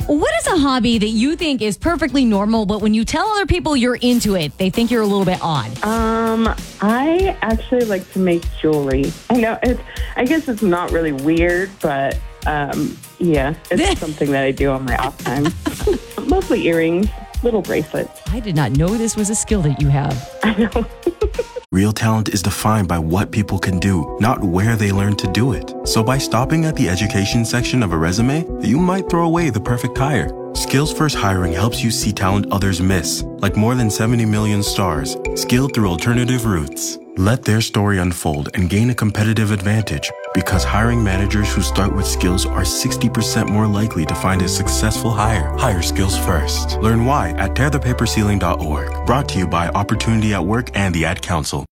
What is a hobby that you think is perfectly normal, but when you tell other people you're into it, they think you're a little bit odd? I actually like to make jewelry. I guess it's not really weird, but yeah, it's something that I do on my off time. Mostly earrings, little bracelets. I did not know this was a skill that you have. I know. Real talent is defined by what people can do, not where they learn to do it. So by stopping at the education section of a resume, you might throw away the perfect hire. Skills First Hiring helps you see talent others miss, like more than 70 million stars, skilled through alternative routes. Let their story unfold and gain a competitive advantage, because hiring managers who start with skills are 60% more likely to find a successful hire. Hire skills first. Learn why at tearthepaperceiling.org. Brought to you by Opportunity at Work and the Ad Council.